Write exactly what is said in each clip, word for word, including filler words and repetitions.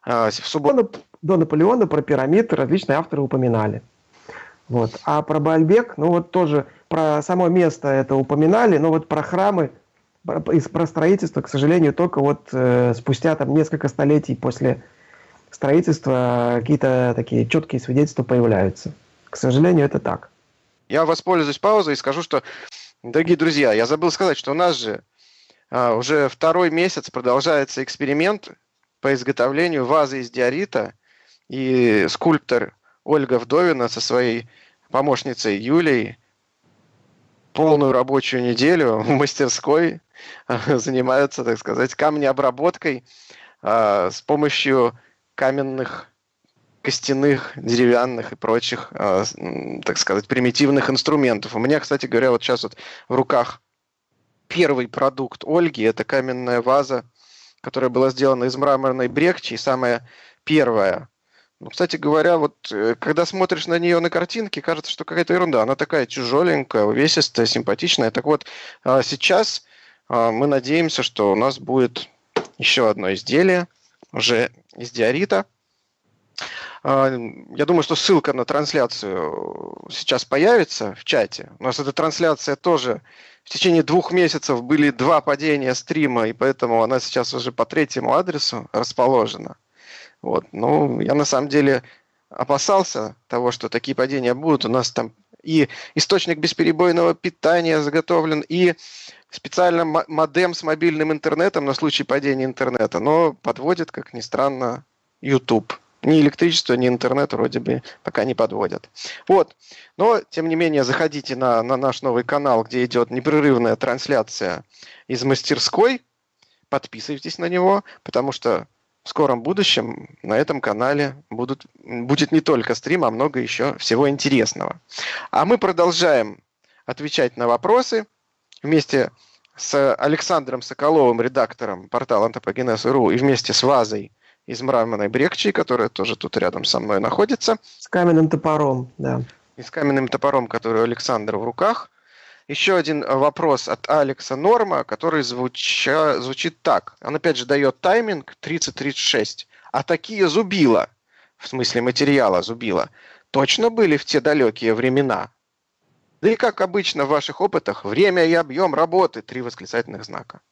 А, в субботу... До Наполеона про пирамиды различные авторы упоминали. Вот. А про Баальбек, ну вот тоже про само место это упоминали, но вот про храмы, про, про строительство, к сожалению, только вот э, спустя там несколько столетий после строительства какие-то такие четкие свидетельства появляются. К сожалению, это так. Я воспользуюсь паузой и скажу, что, дорогие друзья, я забыл сказать, что у нас же а, уже второй месяц продолжается эксперимент по изготовлению вазы из диорита, и скульптор Ольга Вдовина со своей помощницей Юлей полную рабочую неделю в мастерской занимаются, так сказать, камнеобработкой а, с помощью каменных, костяных, деревянных и прочих, а, так сказать, примитивных инструментов. У меня, кстати говоря, вот сейчас вот в руках первый продукт Ольги. Это каменная ваза, которая была сделана из мраморной брекчи, самая первая. Ну, кстати говоря, вот когда смотришь на нее на картинке, кажется, что какая-то ерунда. Она такая тяжеленькая, увесистая, симпатичная. Так вот, сейчас мы надеемся, что у нас будет еще одно изделие, уже из диорита. Я думаю, что ссылка на трансляцию сейчас появится в чате. У нас эта трансляция тоже в течение двух месяцев были два падения стрима, и поэтому она сейчас уже по третьему адресу расположена. Вот. Ну, я на самом деле опасался того, что такие падения будут. У нас там и источник бесперебойного питания заготовлен, и специально модем с мобильным интернетом на случай падения интернета. Но подводит, как ни странно, YouTube. Ни электричество, ни интернет вроде бы пока не подводят. Вот. Но, тем не менее, заходите на, на наш новый канал, где идет непрерывная трансляция из мастерской. Подписывайтесь на него, потому что в скором будущем на этом канале будут, будет не только стрим, а много еще всего интересного. А мы продолжаем отвечать на вопросы вместе с Александром Соколовым, редактором портала антропогенез точка ру, и вместе с вазой из мраморной брекчи, которая тоже тут рядом со мной находится. С каменным топором, да. И с каменным топором, который у Александра в руках. Еще один вопрос от Алекса Норма, который звуча, звучит так. Он опять же дает тайминг тридцать тридцать шесть. А такие зубила, в смысле материала зубила, точно были в те далекие времена? Да и как обычно в ваших опытах, время и объем работы, три восклицательных знака.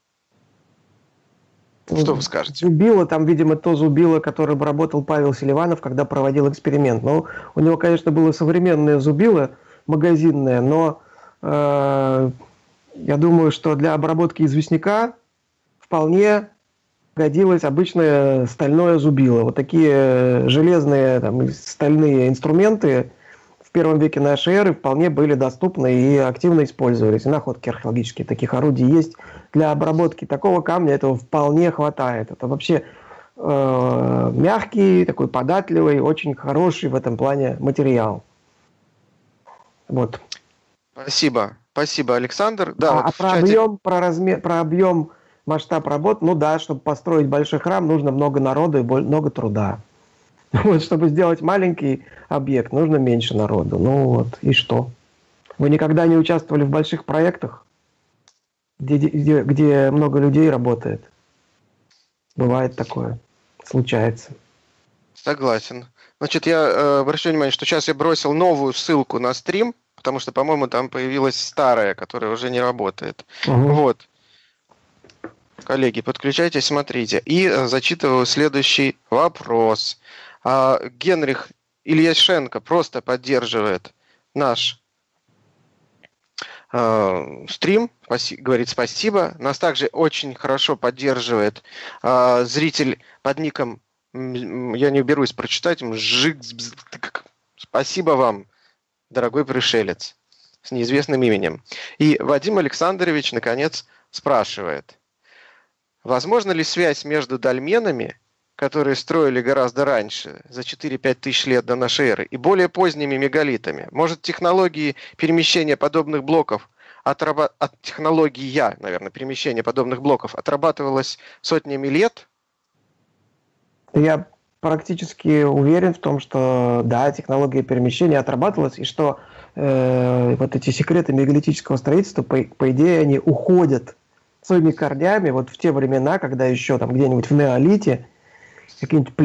Что вы скажете? Зубило, там, видимо, то зубило, которым работал Павел Селиванов, когда проводил эксперимент. Ну, у него, конечно, было современное зубило, магазинное, но э, я думаю, что для обработки известняка вполне годилось обычное стальное зубило. Вот такие железные, там, стальные инструменты в первом веке нашей эры вполне были доступны и активно использовались. И находки археологические таких орудий есть. Для обработки такого камня этого вполне хватает. Это вообще э, мягкий, такой податливый, очень хороший в этом плане материал. Вот. Спасибо. Спасибо, Александр. Да, а вот а про, чате... объем, про, размер, про объем, масштаб работ, ну да, чтобы построить большой храм, нужно много народу и много труда. Вот, чтобы сделать маленький объект, нужно меньше народу. Ну вот, и что? Вы никогда не участвовали в больших проектах, где, где, где много людей работает? Бывает такое. Случается. Согласен. Значит, я э, обращаю внимание, что сейчас я бросил новую ссылку на стрим, потому что, по-моему, там появилась старая, которая уже не работает. Угу. Вот. Коллеги, подключайтесь, смотрите. И э, зачитываю следующий вопрос. А, Генрих Ильяшенко просто поддерживает наш э, стрим, спаси, говорит спасибо. Нас также очень хорошо поддерживает э, зритель под ником, я не берусь прочитать, Жик... Спасибо вам, дорогой пришелец, с неизвестным именем. И Вадим Александрович, наконец, спрашивает. Возможно ли связь между дольменами, которые строили гораздо раньше, за четыре-пять тысяч лет до нашей эры, и более поздними мегалитами? Может, технологии перемещения подобных блоков, отраба... от технологии я, наверное, перемещения подобных блоков отрабатывалась сотнями лет? Я практически уверен в том, что да, технология перемещения отрабатывалась, и что э, вот эти секреты мегалитического строительства, по, по идее, они уходят своими корнями вот в те времена, когда еще там где-нибудь в неолите какие-нибудь